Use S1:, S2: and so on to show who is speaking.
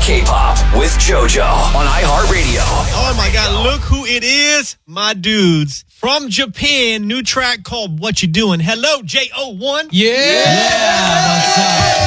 S1: K-pop with JoJo on iHeartRadio.
S2: Oh my God, look who it is. My dudes from Japan. New track called What You Doing. Hello, JO1.
S3: Yeah. What's up?